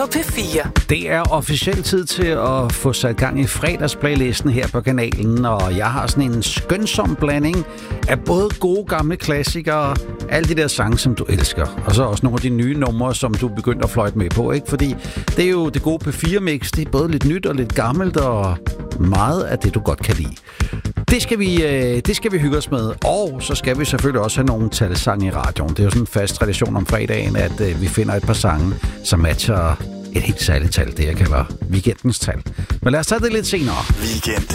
P4. Det er officielt tid til at få sat gang i fredagsplaylisten her på kanalen, og jeg har sådan en skønsom blanding af både gode gamle klassikere, alle de der sange, som du elsker, og så også nogle af de nye numre, som du er begyndt at fløjte med på, ikke? Fordi det er jo det gode P4-mix, det er både lidt nyt og lidt gammelt, og meget af det, du godt kan lide. Det skal vi hygge os med, og så skal vi selvfølgelig også have nogle talsange i radioen. Det er jo sådan en fast tradition om fredagen, at vi finder et par sange, som matcher et helt særligt tal, det jeg kalder weekendens tal. Men lad os tage det lidt senere. Weekend